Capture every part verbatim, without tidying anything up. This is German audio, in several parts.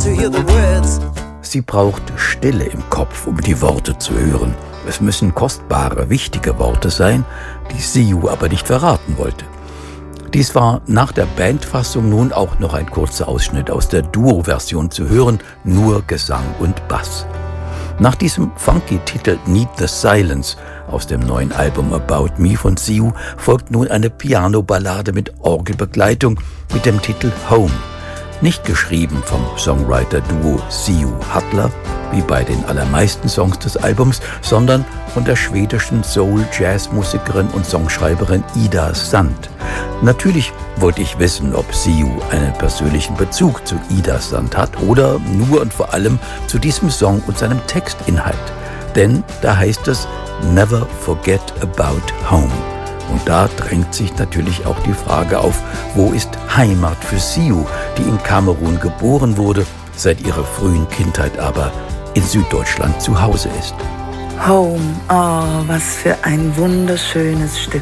to hear the words. Sie braucht Stille im Kopf, um die Worte zu hören. Es müssen kostbare, wichtige Worte sein, die Siu aber nicht verraten wollte. Dies war nach der Bandfassung nun auch noch ein kurzer Ausschnitt aus der Duo-Version zu hören, nur Gesang und Bass. Nach diesem funky Titel Need the Silence aus dem neuen Album About Me von Siu folgt nun eine Piano-Ballade mit Orgelbegleitung mit dem Titel Home. Nicht geschrieben vom Songwriter-Duo Siu Hattler, wie bei den allermeisten Songs des Albums, sondern von der schwedischen Soul-Jazz-Musikerin und Songschreiberin Ida Sand. Natürlich wollte ich wissen, ob Siu einen persönlichen Bezug zu Ida Sand hat oder nur und vor allem zu diesem Song und seinem Textinhalt. Denn da heißt es Never forget about home. Und da drängt sich natürlich auch die Frage auf, wo ist Heimat für Siu, die in Kamerun geboren wurde, seit ihrer frühen Kindheit aber in Süddeutschland zu Hause ist. Home, oh, was für ein wunderschönes Stück.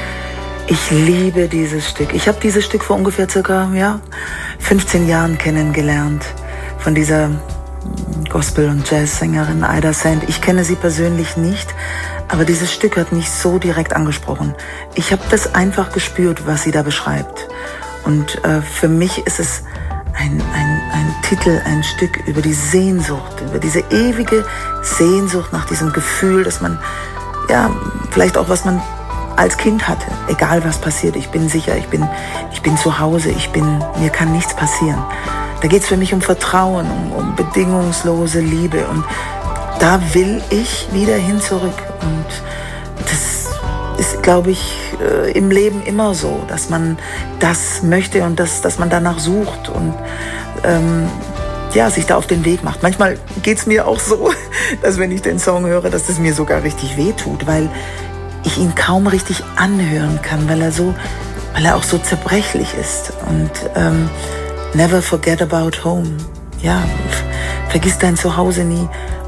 Ich liebe dieses Stück. Ich habe dieses Stück vor ungefähr circa ja, fünfzehn Jahren kennengelernt von dieser Gospel- und Jazzsängerin Ida Sand. Ich kenne sie persönlich nicht, aber dieses Stück hat mich so direkt angesprochen. Ich habe das einfach gespürt, was sie da beschreibt. Und äh, für mich ist es ein, ein, ein Titel, ein Stück über die Sehnsucht, über diese ewige Sehnsucht nach diesem Gefühl, dass man, ja, vielleicht auch was man als Kind hatte, egal was passiert. Ich bin sicher, ich bin, ich bin zu Hause, ich bin, mir kann nichts passieren. Da geht es für mich um Vertrauen, um, um bedingungslose Liebe und da will ich wieder hin zurück. Und das ist, glaube ich, äh, im Leben immer so, dass man das möchte und das, dass man danach sucht und ähm, ja, sich da auf den Weg macht. Manchmal geht es mir auch so, dass wenn ich den Song höre, dass es mir sogar richtig wehtut, weil ich ihn kaum richtig anhören kann, weil er so, weil er auch so zerbrechlich ist. Und ähm, never forget about home. Ja, vergiss dein Zuhause nie.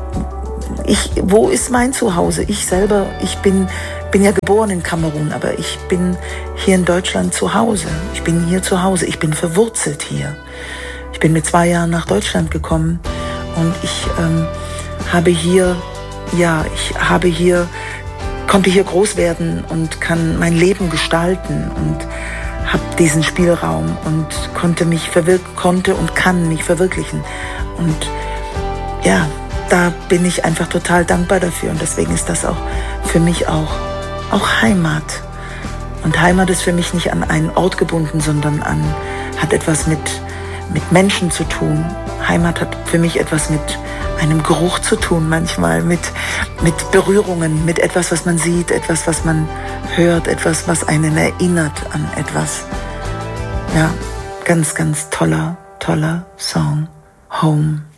Ich, wo ist mein Zuhause? Ich selber, ich bin, bin ja geboren in Kamerun, aber ich bin hier in Deutschland zu Hause. Ich bin hier zu Hause. Ich bin verwurzelt hier. Ich bin mit zwei Jahren nach Deutschland gekommen und ich ähm, habe hier, ja, ich habe hier, konnte hier groß werden und kann mein Leben gestalten und habe diesen Spielraum und konnte mich verwirk- konnte und kann mich verwirklichen. Und ja, da bin ich einfach total dankbar dafür und deswegen ist das auch für mich auch, auch Heimat. Und Heimat ist für mich nicht an einen Ort gebunden, sondern an, hat etwas mit, mit Menschen zu tun. Heimat hat für mich etwas mit einem Geruch zu tun, manchmal mit, mit Berührungen, mit etwas, was man sieht, etwas, was man hört, etwas, was einen erinnert an etwas. Ja, ganz, ganz toller, toller Song. Home.